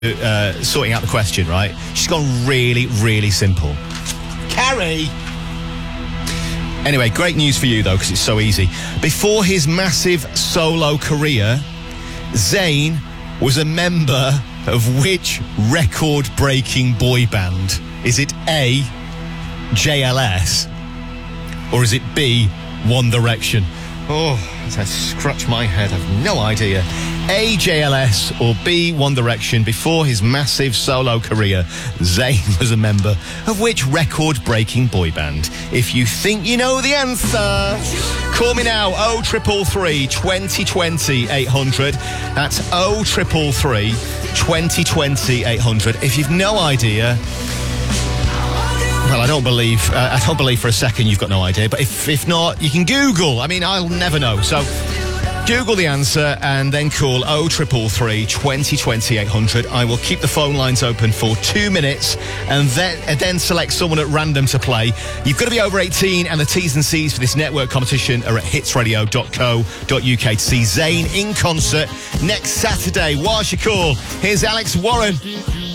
sorting out the question, right? She's gone really, really simple. Carrie! Anyway, great news for you, though, because it's so easy. Before his massive solo career, Zayn was a member of which record-breaking boy band? Is it A, JLS, or is it B, One Direction? Oh, as I scratch my head, I've no idea. A, JLS, or B, One Direction. Before his massive solo career, Zayn was a member of which record-breaking boy band? If you think you know the answer, call me now, 0333 2020 800. That's 0333 2020 800. If you've no idea... Well, I don't believe for a second you've got no idea, but if not, you can Google. I mean, I'll never know. So Google the answer and then call 0333 2020 800. I will keep the phone lines open for 2 minutes and then select someone at random to play. You've got to be over 18, and the T's and C's for this network competition are at hitsradio.co.uk to see Zayn in concert next Saturday. What's your call? Here's Alex Warren.